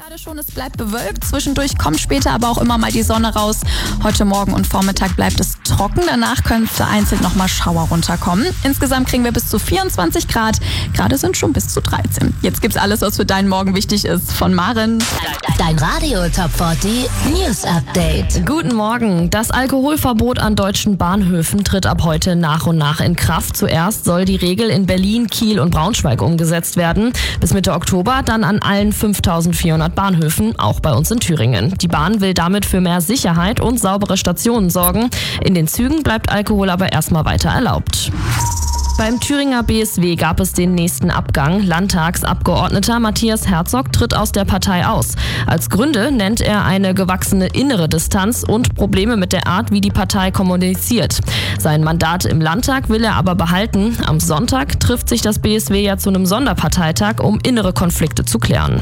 Gerade schon, es bleibt bewölkt. Zwischendurch kommt später aber auch immer mal die Sonne raus. Heute Morgen und Vormittag bleibt es trocken. Danach können vereinzelt nochmal Schauer runterkommen. Insgesamt kriegen wir bis zu 24 Grad. Gerade sind schon bis zu 13. Jetzt gibt's alles, was für deinen Morgen wichtig ist. Von Maren. Dein Radio Top 40 News Update. Guten Morgen. Das Alkoholverbot an deutschen Bahnhöfen tritt ab heute nach und nach in Kraft. Zuerst soll die Regel in Berlin, Kiel und Braunschweig umgesetzt werden. Bis Mitte Oktober dann an allen 5.400 Bahnhöfen, auch bei uns in Thüringen. Die Bahn will damit für mehr Sicherheit und saubere Stationen sorgen. In den Zügen bleibt Alkohol aber erstmal weiter erlaubt. Beim Thüringer BSW gab es den nächsten Abgang. Landtagsabgeordneter Matthias Herzog tritt aus der Partei aus. Als Gründe nennt er eine gewachsene innere Distanz und Probleme mit der Art, wie die Partei kommuniziert. Sein Mandat im Landtag will er aber behalten. Am Sonntag trifft sich das BSW ja zu einem Sonderparteitag, um innere Konflikte zu klären.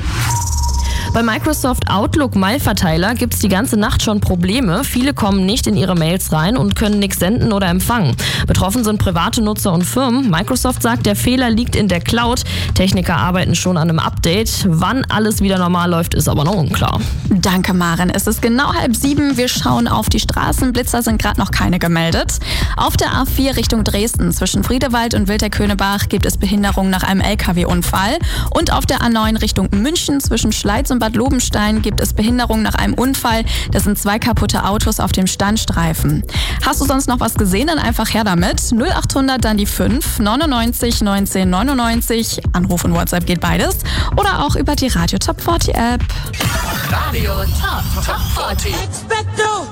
Bei Microsoft Outlook Mailverteiler gibt es die ganze Nacht schon Probleme. Viele kommen nicht in ihre Mails rein und können nichts senden oder empfangen. Betroffen sind private Nutzer und Firmen. Microsoft sagt, der Fehler liegt in der Cloud. Techniker arbeiten schon an einem Update. Wann alles wieder normal läuft, ist aber noch unklar. Danke, Maren. Es ist genau 6:30. Wir schauen auf die Straßen. Blitzer sind gerade noch keine gemeldet. Auf der A4 Richtung Dresden zwischen Friedewald und Wilterköhnebach gibt es Behinderung nach einem LKW-Unfall. Und auf der A9 Richtung München zwischen Schleiz und Bad Lobenstein gibt es Behinderung nach einem Unfall. Das sind 2 kaputte Autos auf dem Standstreifen. Hast du sonst noch was gesehen? Dann einfach her damit. 0800 dann die 5 99 19 99. Anruf und WhatsApp geht beides. Oder auch über die Radio Top 40 App. Radio Top 40. Expecto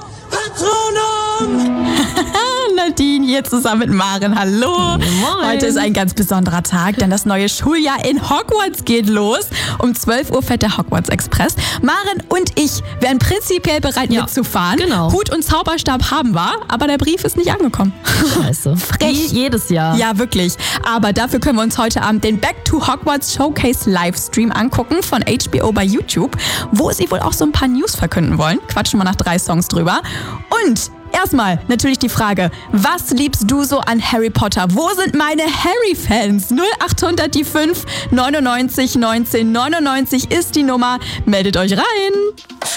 Patronum! Nadine hier zusammen mit Maren. Hallo. Moin. Heute ist ein ganz besonderer Tag, denn das neue Schuljahr in Hogwarts geht los. Um 12 Uhr fährt der Hogwarts Express. Maren und ich wären prinzipiell bereit mitzufahren. Genau. Hut und Zauberstab haben wir, aber der Brief ist nicht angekommen. Scheiße. Frech. Wie jedes Jahr. Ja, wirklich. Aber dafür können wir uns heute Abend den Back to Hogwarts Showcase Livestream angucken von HBO bei YouTube, wo sie wohl auch so ein paar News verkünden wollen. Quatschen wir nach 3 Songs drüber. Und erstmal natürlich die Frage, was liebst du so an Harry Potter? Wo sind meine Harry-Fans? 0800 die 5 99 19 99 ist die Nummer. Meldet euch rein.